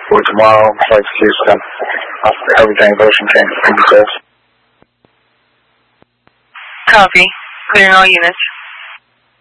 for tomorrow, Flight to Houston. Everything's Ocean King. Copy. Clearing all units.